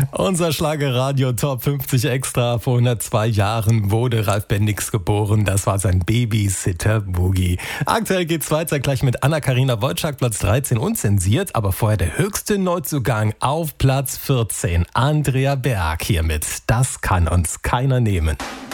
Unser Schlagerradio Top 50 Extra. Vor 102 Jahren wurde Ralf Bendix geboren. Das war sein Babysitter Boogie. Aktuell geht's weiter gleich mit Anna-Karina Wojcik, Platz 13 unzensiert. Aber vorher der höchste Neuzugang auf Platz 14. Andrea Berg hiermit. Das kann uns keiner nehmen.